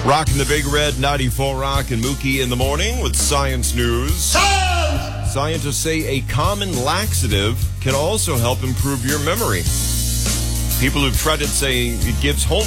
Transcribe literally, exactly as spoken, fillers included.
Rocking the Big Red ninety-four Rock and Mookie in the morning with Science News. Science! Scientists say a common laxative can also help improve your memory. People who've tried it say it gives home